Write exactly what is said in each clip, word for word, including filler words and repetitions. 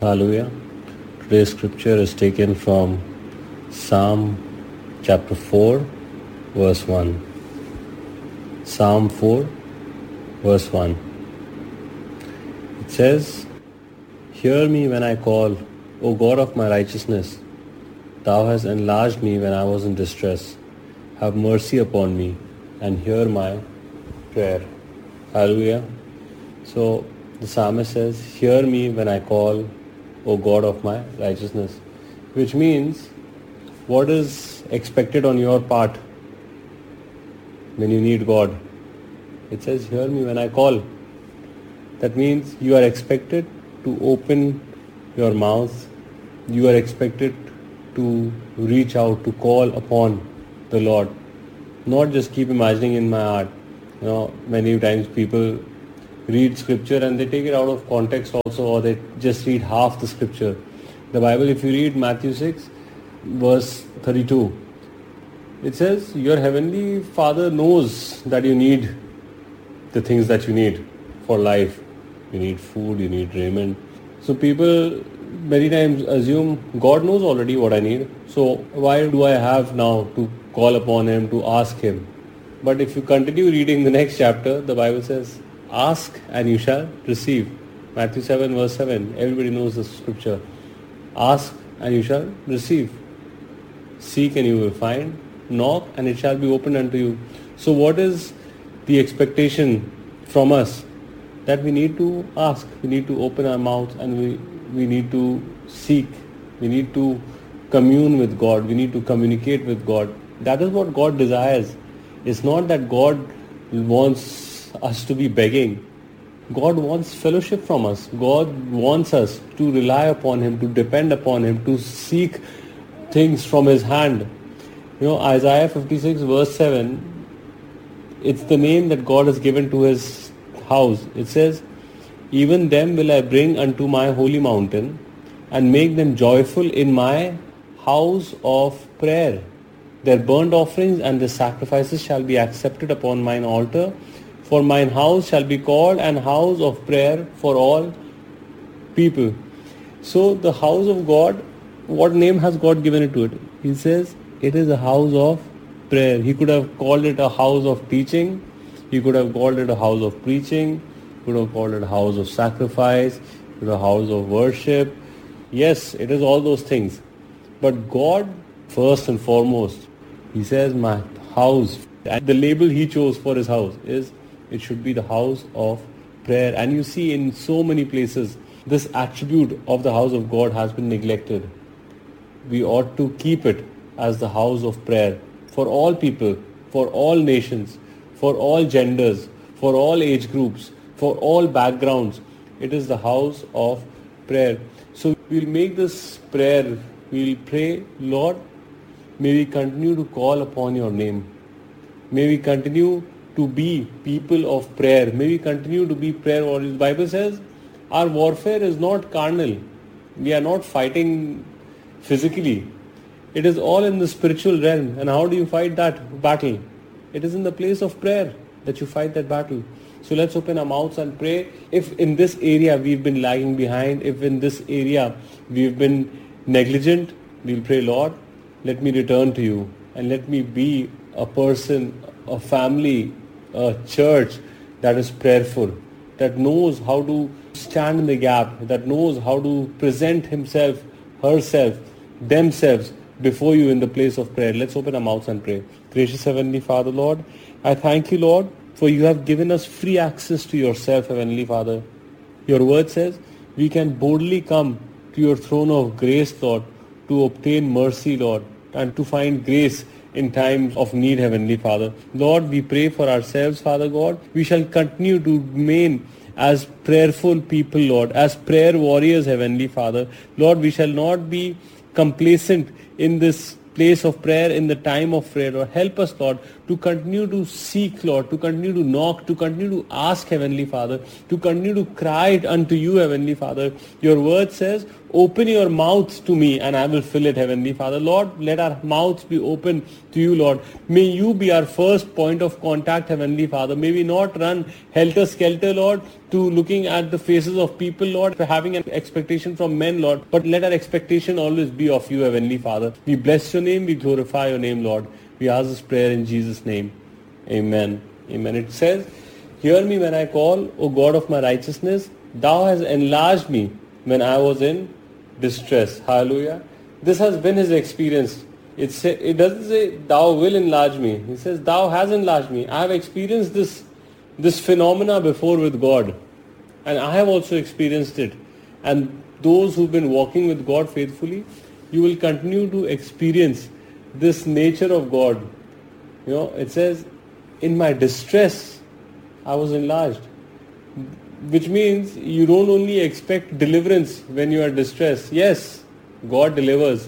Hallelujah. Today's scripture is taken from Psalm chapter four, verse one. Psalm four, verse one. It says, "Hear me when I call, O God of my righteousness. Thou hast enlarged me when I was in distress. Have mercy upon me and hear my prayer." Hallelujah. So the psalmist says, "Hear me when I call, O God of my righteousness," which means what is expected on your part when you need God. It says, "Hear me when I call." That means you are expected to open your mouth. You are expected to reach out, to call upon the Lord. Not just keep imagining in my heart. You know, many times people read scripture and they take it out of context also, or they just read half the scripture. The Bible, if you read Matthew six, verse thirty-two, it says, your heavenly Father knows that you need the things that you need for life. You need food, you need raiment. So people many times assume God knows already what I need. So why do I have now to call upon Him, to ask Him? But if you continue reading the next chapter, the Bible says, ask and you shall receive. Matthew seven, verse seven. Everybody knows the scripture. Ask and you shall receive. Seek and you will find. Knock and it shall be opened unto you. So what is the expectation from us? That we need to ask. We need to open our mouth and we, we need to seek. We need to commune with God. We need to communicate with God. That is what God desires. It's not that God wants us to be begging. God wants fellowship from us. God wants us to rely upon Him, to depend upon Him, to seek things from His hand. You know, Isaiah fifty-six verse seven, it's the name that God has given to His house. It says, "Even them will I bring unto my holy mountain and make them joyful in my house of prayer. Their burnt offerings and their sacrifices shall be accepted upon mine altar. For mine house shall be called an house of prayer for all people." So the house of God, what name has God given it to it? He says it is a house of prayer. He could have called it a house of teaching. He could have called it a house of preaching. He could have called it a house of sacrifice. He could have a house of worship. Yes, it is all those things. But God, first and foremost, He says my house. And the label He chose for His house is it should be the house of prayer. And you see in so many places, this attribute of the house of God has been neglected. We ought to keep it as the house of prayer for all people, for all nations, for all genders, for all age groups, for all backgrounds. It is the house of prayer. So we'll make this prayer. We'll pray, Lord, may we continue to call upon your name. May we continue to be people of prayer. May we continue to be prayer warriors. The Bible says our warfare is not carnal. We are not fighting physically. It is all in the spiritual realm. And how do you fight that battle? It is in the place of prayer that you fight that battle. So let's open our mouths and pray. If in this area we've been lagging behind, if in this area we've been negligent, we'll pray, Lord, let me return to you and let me be a person, a family, a church that is prayerful, that knows how to stand in the gap, that knows how to present himself, herself, themselves before you in the place of prayer. Let's open our mouths and pray. Gracious Heavenly Father, Lord, I thank you, Lord, for you have given us free access to yourself, Heavenly Father. Your word says we can boldly come to your throne of grace, Lord, to obtain mercy, Lord, and to find grace in times of need, Heavenly Father. Lord, we pray for ourselves, Father God. We shall continue to remain as prayerful people, Lord, as prayer warriors, Heavenly Father. Lord, we shall not be complacent in this place of prayer, in the time of prayer. Lord, help us, Lord, to continue to seek, Lord, to continue to knock, to continue to ask, Heavenly Father, to continue to cry unto you, Heavenly Father. Your word says, open your mouths to me and I will fill it, Heavenly Father. Lord, let our mouths be open to you, Lord. May you be our first point of contact, Heavenly Father. May we not run helter-skelter, Lord, to looking at the faces of people, Lord, for having an expectation from men, Lord. But let our expectation always be of you, Heavenly Father. We bless your name. We glorify your name, Lord. We ask this prayer in Jesus' name. Amen. Amen. It says, hear me when I call, O God of my righteousness. Thou hast enlarged me when I was in distress. Hallelujah. This has been his experience. It, say, it doesn't say, thou will enlarge me. He says, thou has enlarged me. I have experienced this, this phenomena before with God. And I have also experienced it. And those who've been walking with God faithfully, you will continue to experience this nature of God. You know, it says, in my distress, I was enlarged. Which means you don't only expect deliverance when you are distressed. Yes, God delivers.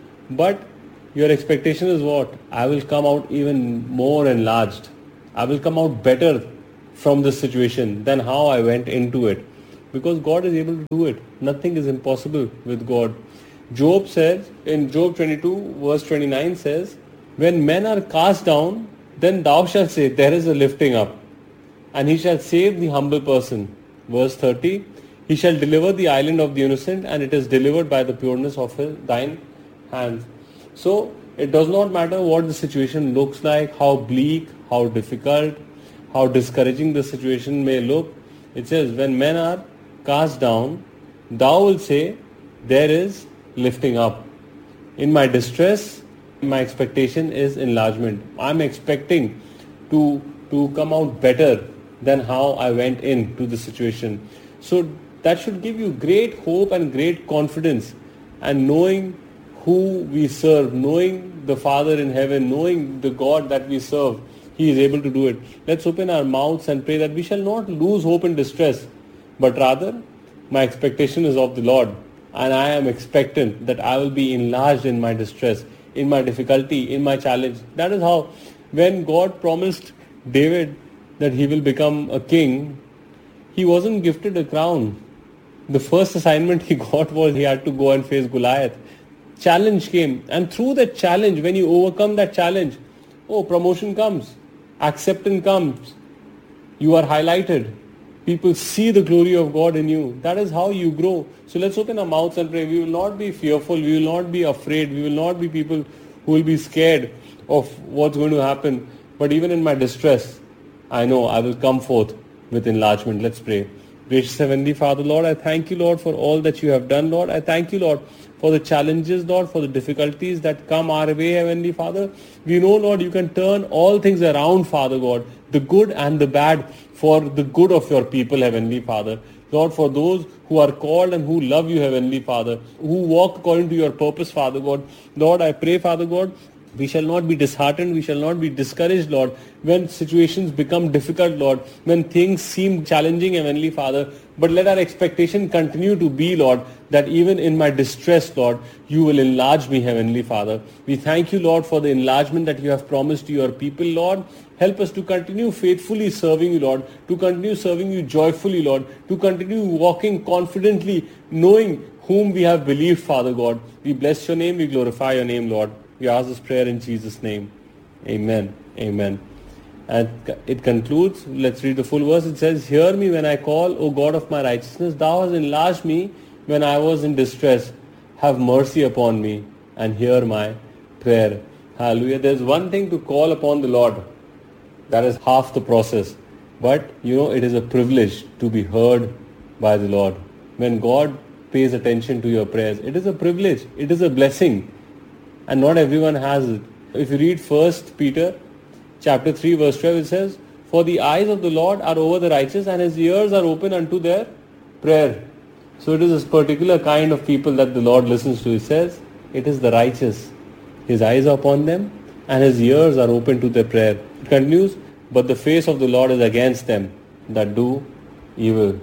But your expectation is what? I will come out even more enlarged. I will come out better from this situation than how I went into it. Because God is able to do it. Nothing is impossible with God. Job says, in Job twenty-two verse twenty-nine says, when men are cast down, then thou shalt say, there is a lifting up. And he shall save the humble person. Verse thirty, he shall deliver the island of the innocent, and it is delivered by the pureness of his, thine hands. So, it does not matter what the situation looks like, how bleak, how difficult, how discouraging the situation may look. It says, when men are cast down, thou will say, there is lifting up. In my distress, my expectation is enlargement. I'm expecting to, to come out better than how I went into the situation. So that should give you great hope and great confidence, and knowing who we serve, knowing the Father in heaven, knowing the God that we serve, He is able to do it. Let's open our mouths and pray that we shall not lose hope in distress, but rather my expectation is of the Lord, and I am expectant that I will be enlarged in my distress, in my difficulty, in my challenge. That is how, when God promised David that he will become a king, he wasn't gifted a crown. The first assignment he got was he had to go and face Goliath. Challenge came, and through that challenge, when you overcome that challenge, oh, promotion comes, acceptance comes, you are highlighted. People see the glory of God in you. That is how you grow. So let's open our mouths and pray. We will not be fearful. We will not be afraid. We will not be people who will be scared of what's going to happen. But even in my distress, I know I will come forth with enlargement. Let's pray. Gracious Heavenly Father, Lord, I thank you, Lord, for all that you have done, Lord. I thank you, Lord, for the challenges, Lord, for the difficulties that come our way, Heavenly Father. We know, Lord, you can turn all things around, Father God, the good and the bad, for the good of your people, Heavenly Father. Lord, for those who are called and who love you, Heavenly Father, who walk according to your purpose, Father God. Lord, I pray, Father God, we shall not be disheartened, we shall not be discouraged, Lord, when situations become difficult, Lord, when things seem challenging, Heavenly Father. But let our expectation continue to be, Lord, that even in my distress, Lord, you will enlarge me, Heavenly Father. We thank you, Lord, for the enlargement that you have promised to your people, Lord. Help us to continue faithfully serving you, Lord, to continue serving you joyfully, Lord, to continue walking confidently, knowing whom we have believed, Father God. We bless your name, we glorify your name, Lord. We ask this prayer in Jesus' name. Amen. Amen. And it concludes, let's read the full verse. It says, hear me when I call, O God of my righteousness. Thou hast enlarged me when I was in distress. Have mercy upon me and hear my prayer. Hallelujah. There's one thing to call upon the Lord. That is half the process. But, you know, it is a privilege to be heard by the Lord. When God pays attention to your prayers, it is a privilege. It is a blessing. And not everyone has it. If you read First Peter chapter three verse twelve, it says, for the eyes of the Lord are over the righteous, and his ears are open unto their prayer. So it is this particular kind of people that the Lord listens to. It says, it is the righteous. His eyes are upon them, and his ears are open to their prayer. It continues, but the face of the Lord is against them that do evil.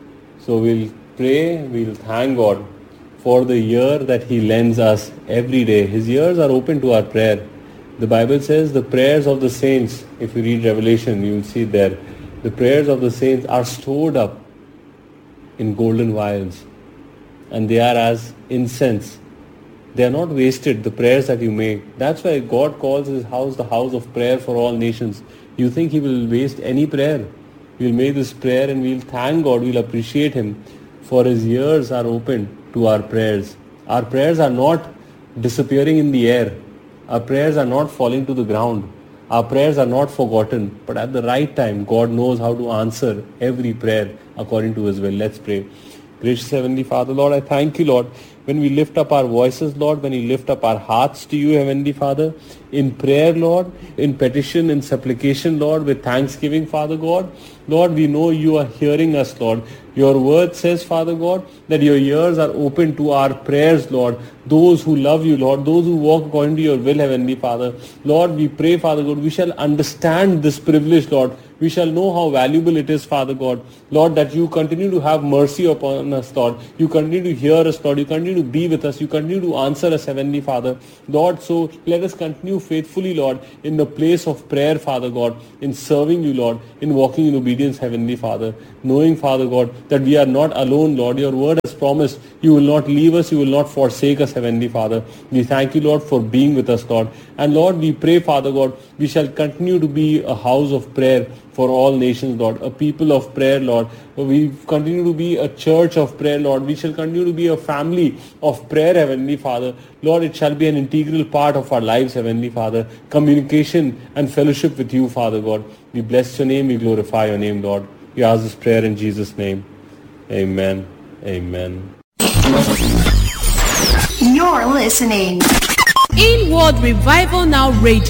So we'll pray, we'll thank God for the ear that he lends us every day. His ears are open to our prayer. The Bible says the prayers of the saints, if you read Revelation, you will see there, the prayers of the saints are stored up in golden vials, and they are as incense. They are not wasted, the prayers that you make. That's why God calls his house the house of prayer for all nations. You think he will waste any prayer? We'll make this prayer and we'll thank God, we'll appreciate Him, for His ears are open to our prayers. Our prayers are not disappearing in the air. Our prayers are not falling to the ground. Our prayers are not forgotten. But at the right time, God knows how to answer every prayer according to His will. Let's pray. Gracious Heavenly Father, Lord, I thank You, Lord, when we lift up our voices, Lord, when we lift up our hearts to You, Heavenly Father, in prayer, Lord, in petition, in supplication, Lord, with thanksgiving, Father God, Lord, we know You are hearing us, Lord. Your word says, Father God, that Your ears are open to our prayers, Lord. Those who love You, Lord, those who walk according to Your will, Heavenly Father. Lord, we pray, Father God, we shall understand this privilege, Lord. We shall know how valuable it is, Father God. Lord, that You continue to have mercy upon us, Lord. You continue to hear us, Lord. You continue to be with us. You continue to answer us, Heavenly Father. Lord, so let us continue faithfully, Lord, in the place of prayer, Father God, in serving You, Lord, in walking in obedience, Heavenly Father. Knowing, Father God, that we are not alone, Lord. Your word has promised You will not leave us. You will not forsake us, Heavenly Father. We thank You, Lord, for being with us, Lord. And Lord, we pray, Father God, we shall continue to be a house of prayer for all nations, Lord, a people of prayer, Lord. We continue to be a church of prayer, Lord. We shall continue to be a family of prayer, Heavenly Father. Lord, it shall be an integral part of our lives, Heavenly Father. Communication and fellowship with You, Father God. We bless Your name. We glorify Your name, Lord. We ask this prayer in Jesus' name. Amen. Amen. You're listening. Inward Revival Now Radio.